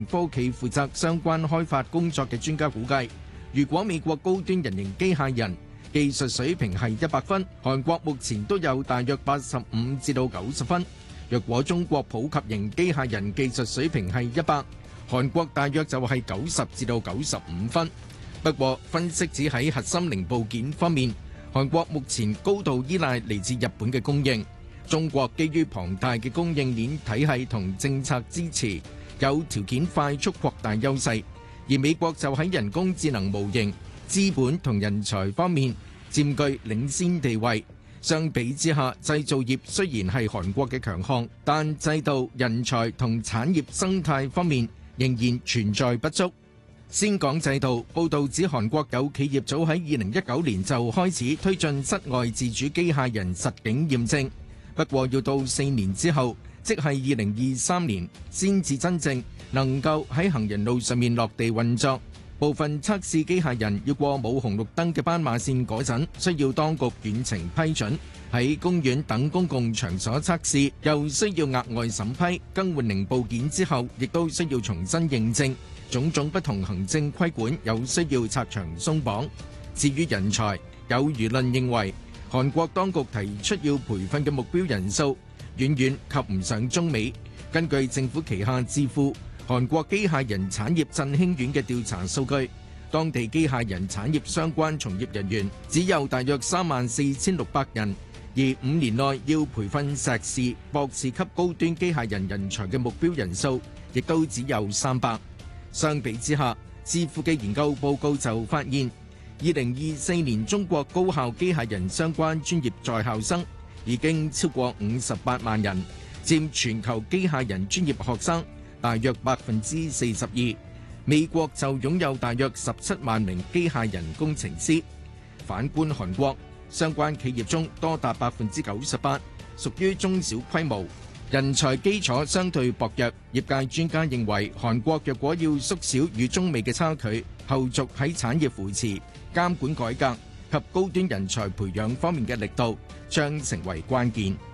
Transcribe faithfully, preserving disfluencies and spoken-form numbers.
科企負責相關開發工作嘅專家估計，如果美國高端人形機械人技術水平係一百分，韓國目前都有大約八十五至到九十分。若果中國普及型機械人技術水平係一百，韓國大約就係九十至到九十五分。不過，分析指喺核心零部件方面，韓國目前高度依賴嚟自日本嘅供應。中國基於龐大嘅供應鏈體系同政策支持，有條件快速擴大優勢。而美國就喺人工智能模型、資本同人才方面佔據領先地位。相比之下，製造業雖然係韓國嘅強項，但制度、人才同產業生態方面仍然存在不足。先講制度，報導指韓國有企業早喺二零一九年就開始推進室外自主機械人實境驗證，不過要到四年之後，即係二零二三年，先至真正能夠喺行人路上面落地運作。部分測試機械人要過冇紅綠燈嘅斑馬線嗰陣，需要當局遠程批准；喺公園等公共場所測試，又需要額外審批。更換零部件之後，亦都需要重新認證。種種不同行政規管，有需要拆牆鬆綁。至於人才，有輿論認為，韓國當局提出要培訓嘅目標人數，遠遠及唔上中美。根據政府旗下智庫韓國機械人產業振興院嘅調查數據，當地機械人產業相關從業人員只有大約三萬四千六百人，而五年內要培訓碩士、博士級高端機械人人才嘅目標人數，亦都只有三百。相比之下，智庫嘅研究報告就發現，二零二四年中國高校機械人相關專業在校生已經超過五十八萬人，佔全球機械人專業學生大約百分之四十二。美國就擁有大約十七萬名機械人工程師。反觀韓國，相關企業中多達百分之九十八屬於中小規模，人才基礎相對薄弱。業界專家認為，韓國若果要縮小與中美嘅差距，後續喺產業扶持、監管改革及高端人才培養方面嘅力度將成為關鍵。